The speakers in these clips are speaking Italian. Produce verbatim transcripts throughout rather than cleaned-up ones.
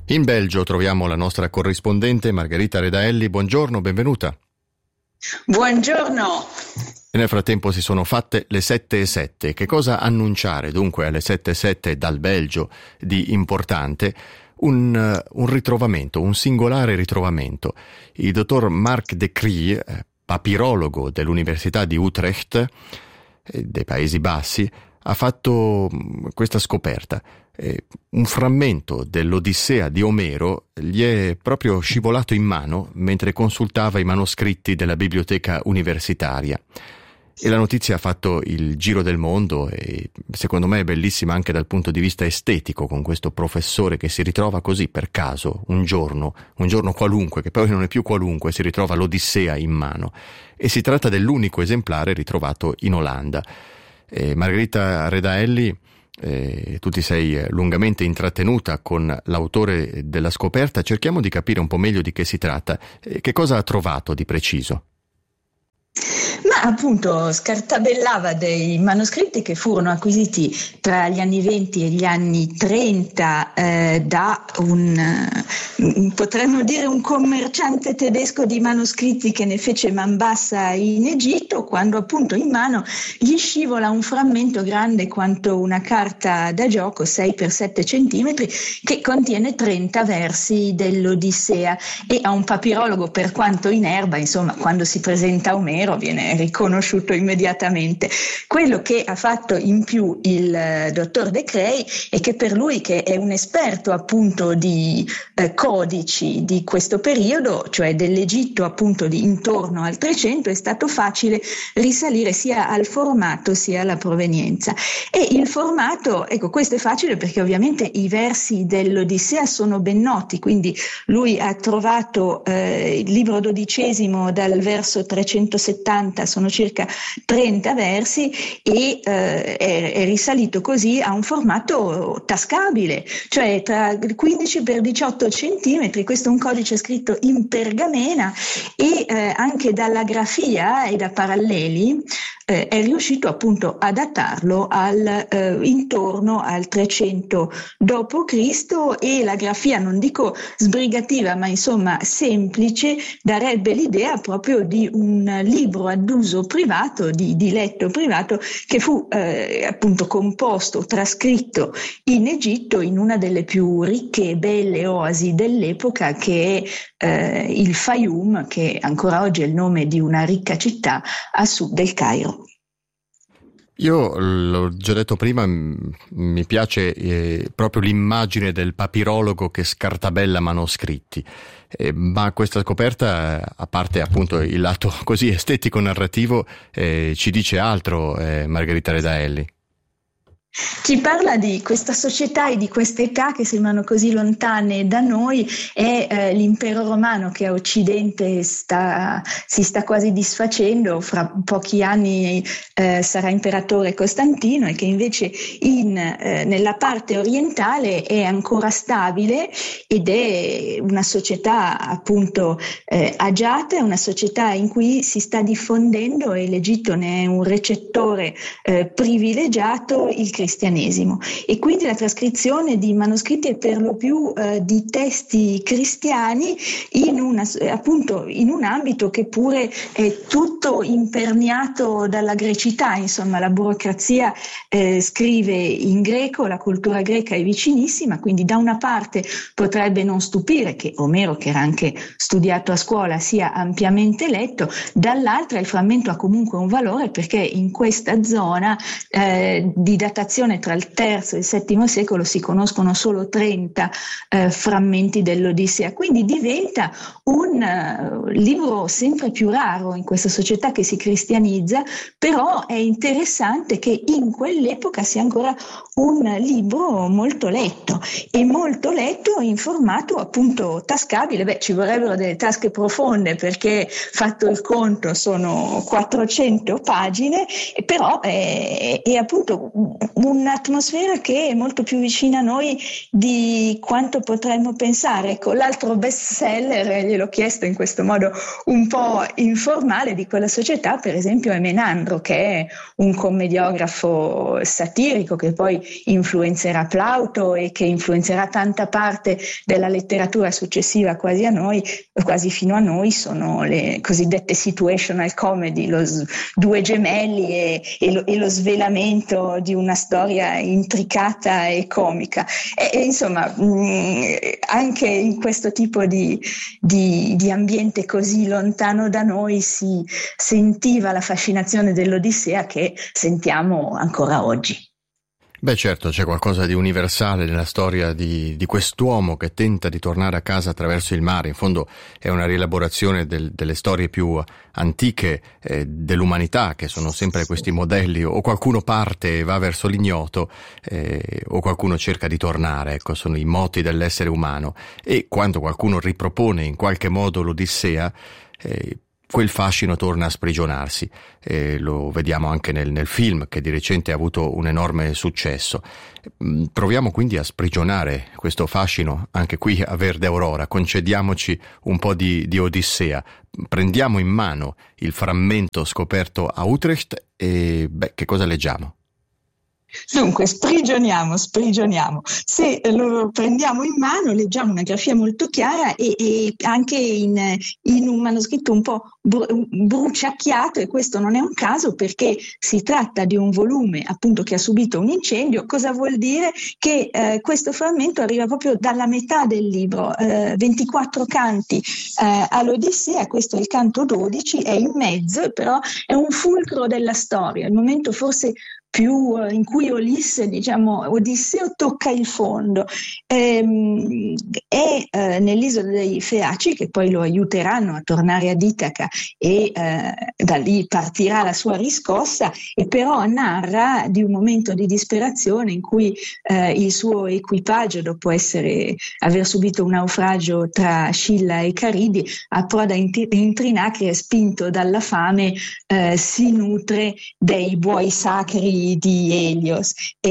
In Belgio troviamo la nostra corrispondente Margherita Redaelli. Buongiorno, benvenuta. Buongiorno. E nel frattempo si sono fatte le sette e sette. Che cosa annunciare dunque alle sette e sette dal Belgio di importante? Un, uh, un ritrovamento, un singolare ritrovamento. Il dottor Marc de Cree, papirologo dell'Università di Utrecht, eh, dei Paesi Bassi, ha fatto questa scoperta. Eh, un frammento dell'Odissea di Omero gli è proprio scivolato in mano mentre consultava i manoscritti della biblioteca universitaria. E la notizia ha fatto il giro del mondo e secondo me è bellissima anche dal punto di vista estetico, con questo professore che si ritrova così per caso un giorno, un giorno qualunque, che poi non è più qualunque, si ritrova l'Odissea in mano. E si tratta dell'unico esemplare ritrovato in Olanda. Eh, Margherita Redaelli, Eh, tu ti sei lungamente intrattenuta con l'autore della scoperta. Cerchiamo di capire un po' meglio di che si tratta. Eh, che cosa ha trovato di preciso? Ma appunto scartabellava dei manoscritti che furono acquisiti tra gli anni venti e gli anni trenta eh, da un, eh, potremmo dire un commerciante tedesco di manoscritti che ne fece man bassa in Egitto, quando appunto in mano gli scivola un frammento grande quanto una carta da gioco, sei per sette centimetri, che contiene trenta versi dell'Odissea, e a un papirologo, per quanto in erba, insomma, quando si presenta Omero viene riconosciuto immediatamente. Quello che ha fatto in più il eh, dottor De Cree è che per lui, che è un esperto appunto di eh, codici di questo periodo, cioè dell'Egitto appunto di intorno al trecento, è stato facile risalire sia al formato sia alla provenienza. E il formato, ecco, questo è facile perché ovviamente i versi dell'Odissea sono ben noti, quindi lui ha trovato eh, il libro dodicesimo dal verso trecentosettanta, sono circa trenta versi, e eh, è, è risalito così a un formato tascabile, cioè tra quindici per diciotto centimetri. Questo è un codice scritto in pergamena e eh, anche dalla grafia e da paralleli eh, è riuscito appunto a datarlo al, eh, intorno al trecento dopo Cristo, e la grafia, non dico sbrigativa ma insomma semplice, darebbe l'idea proprio di un libro ad uso privato, di, di letto privato, che fu eh, appunto composto, trascritto in Egitto, in una delle più ricche e belle oasi dell'epoca, che è eh, il Fayum, che ancora oggi è il nome di una ricca città a sud del Cairo. Io l'ho già detto prima, mi piace eh, proprio l'immagine del papirologo che scartabella manoscritti, eh, ma questa scoperta, a parte appunto il lato così estetico narrativo, eh, ci dice altro, eh, Margherita Redaelli. Ci parla di questa società e di queste età che sembrano così lontane da noi. È eh, l'impero romano che a Occidente sta, si sta quasi disfacendo. Fra pochi anni eh, sarà imperatore Costantino, e che invece in, eh, nella parte orientale è ancora stabile ed è una società appunto eh, agiata, è una società in cui si sta diffondendo, e l'Egitto ne è un recettore eh, privilegiato, il cristianesimo. E quindi la trascrizione di manoscritti è per lo più eh, di testi cristiani in, una, appunto, in un ambito che pure è tutto imperniato dalla grecità. Insomma, la burocrazia eh, scrive in greco, la cultura greca è vicinissima, quindi da una parte potrebbe non stupire che Omero, che era anche studiato a scuola, sia ampiamente letto, dall'altra il frammento ha comunque un valore perché in questa zona eh, di datazione tra il terzo e il settimo secolo si conoscono solo trenta eh, frammenti dell'Odissea, quindi diventa un uh, libro sempre più raro in questa società che si cristianizza. Però è interessante che in quell'epoca sia ancora un libro molto letto, e molto letto in formato appunto tascabile. Beh, ci vorrebbero delle tasche profonde, perché fatto il conto sono quattrocento pagine, però è, è appunto un'atmosfera che è molto più vicina a noi di quanto potremmo pensare. Ecco, l'altro best seller, gliel'ho chiesto in questo modo un po' informale, di quella società per esempio è Menandro, che è un commediografo satirico che poi influenzerà Plauto e che influenzerà tanta parte della letteratura successiva quasi a noi, quasi fino a noi. Sono le cosiddette situational comedy, lo, due gemelli e, e, lo, e lo svelamento di una storia intricata e comica. E, e insomma, mh, anche in questo tipo di, di, di ambiente così lontano da noi si sentiva la fascinazione dell'Odissea che sentiamo ancora oggi. Beh, certo, c'è qualcosa di universale nella storia di, di quest'uomo che tenta di tornare a casa attraverso il mare. In fondo è una rielaborazione del, delle storie più antiche eh, dell'umanità, che sono sempre questi modelli: o qualcuno parte e va verso l'ignoto, eh, o qualcuno cerca di tornare. Ecco, sono i moti dell'essere umano. E quando qualcuno ripropone in qualche modo l'Odissea, eh, quel fascino torna a sprigionarsi. Eh, lo vediamo anche nel, nel film, che di recente ha avuto un enorme successo. Proviamo quindi a sprigionare questo fascino anche qui a Verde Aurora. Concediamoci un po' di, di Odissea. Prendiamo in mano il frammento scoperto a Utrecht e, beh, che cosa leggiamo? Dunque, sprigioniamo, sprigioniamo. Se lo prendiamo in mano, leggiamo una grafia molto chiara e, e anche in, in un manoscritto un po' bruciacchiato, e questo non è un caso perché si tratta di un volume appunto che ha subito un incendio. Cosa vuol dire? Che eh, questo frammento arriva proprio dalla metà del libro, eh, ventiquattro canti eh, all'Odissea. Questo è il canto dodici, è in mezzo, però è un fulcro della storia, il momento forse più in cui Ulisse, diciamo, Odisseo tocca il fondo. Ehm, è eh, nell'isola dei Feaci, che poi lo aiuteranno a tornare ad Itaca e eh, da lì partirà la sua riscossa, e però narra di un momento di disperazione in cui eh, il suo equipaggio, dopo essere, aver subito un naufragio tra Scilla e Caridi, approda in, in Trinacria, spinto dalla fame, eh, si nutre dei buoi sacri di Elios,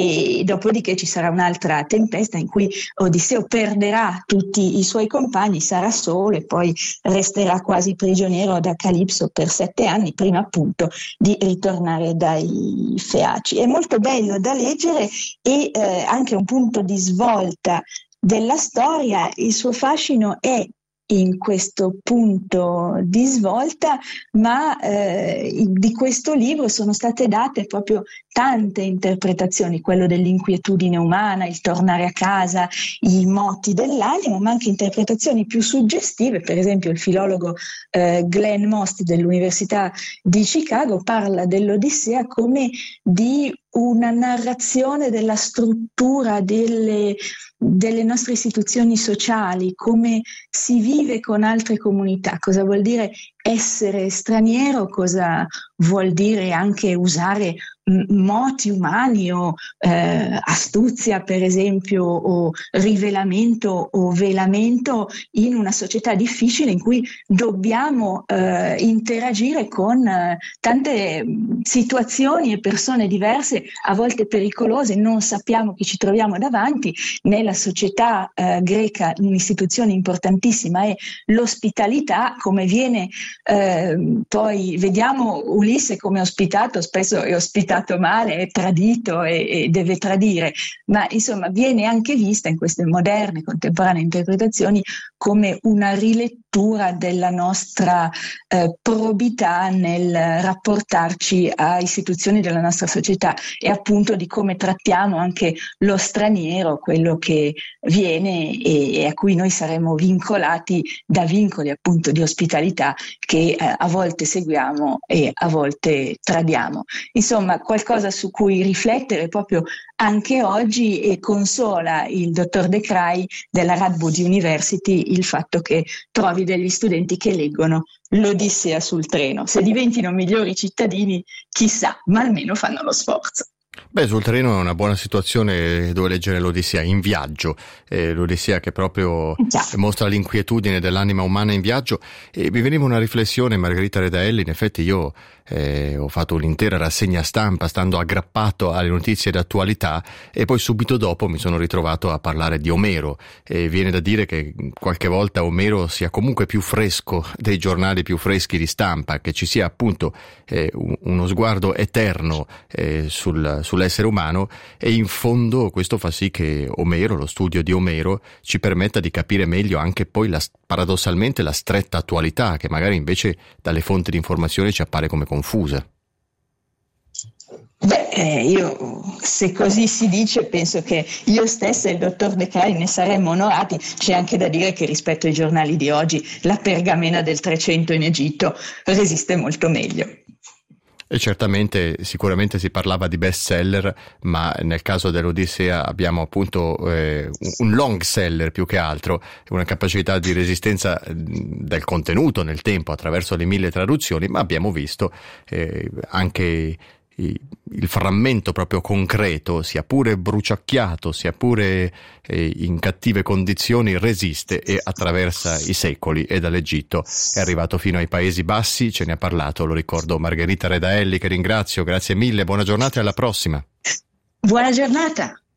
e dopodiché ci sarà un'altra tempesta in cui Odisseo perderà tutti i suoi compagni, sarà solo e poi resterà quasi prigioniero da Calipso per sette anni prima appunto di ritornare dai Feaci. È molto bello da leggere e eh, anche un punto di svolta della storia. Il suo fascino è in questo punto di svolta, ma eh, di questo libro sono state date proprio tante interpretazioni: quello dell'inquietudine umana, il tornare a casa, i moti dell'animo, ma anche interpretazioni più suggestive. Per esempio il filologo eh, Glenn Most dell'Università di Chicago parla dell'Odissea come di una narrazione della struttura delle, delle nostre istituzioni sociali, come si vive con altre comunità, cosa vuol dire essere straniero, cosa vuol dire anche usare moti umani o eh, astuzia per esempio, o rivelamento o velamento in una società difficile in cui dobbiamo eh, interagire con eh, tante situazioni e persone diverse, a volte pericolose. Non sappiamo chi ci troviamo davanti. Nella società eh, greca un'istituzione importantissima è l'ospitalità. Come viene eh, poi vediamo Ulisse come ospitato, spesso è ospitato male, è tradito e, e deve tradire, ma insomma viene anche vista in queste moderne, contemporanee interpretazioni come una rilettura della nostra eh, probità nel rapportarci a istituzioni della nostra società, e appunto di come trattiamo anche lo straniero, quello che viene e, e a cui noi saremo vincolati da vincoli appunto di ospitalità che eh, a volte seguiamo e a volte tradiamo. Insomma, qualcosa su cui riflettere proprio anche oggi, e consola il dottor De Crai della Radboud University il fatto che trovi degli studenti che leggono l'Odissea sul treno. Se diventino migliori cittadini, chissà, ma almeno fanno lo sforzo. Beh, sul treno è una buona situazione dove leggere l'Odissea in viaggio, eh, l'Odissea che proprio Già. mostra l'inquietudine dell'anima umana in viaggio, e mi veniva una riflessione, Margherita Redaelli. In effetti io eh, ho fatto un'intera rassegna stampa stando aggrappato alle notizie d'attualità, e poi subito dopo mi sono ritrovato a parlare di Omero, e viene da dire che qualche volta Omero sia comunque più fresco dei giornali più freschi di stampa, che ci sia appunto eh, uno sguardo eterno eh, sul sull'essere umano, e in fondo questo fa sì che Omero, lo studio di Omero, ci permetta di capire meglio anche poi la, paradossalmente la stretta attualità, che magari invece dalle fonti di informazione ci appare come confusa. Beh, eh, io se così si dice penso che io stessa e il dottor De Cari ne saremmo onorati. C'è anche da dire che rispetto ai giornali di oggi la pergamena del Trecento in Egitto resiste molto meglio. E certamente, sicuramente si parlava di bestseller, ma nel caso dell'Odissea abbiamo appunto eh, un long seller più che altro, una capacità di resistenza del contenuto nel tempo attraverso le mille traduzioni, ma abbiamo visto eh, anche il frammento proprio concreto, sia pure bruciacchiato, sia pure eh, in cattive condizioni, resiste e attraversa i secoli, e dall'Egitto è arrivato fino ai Paesi Bassi. Ce ne ha parlato, lo ricordo, Margherita Redaelli, che ringrazio. Grazie mille, buona giornata e alla prossima. Buona giornata.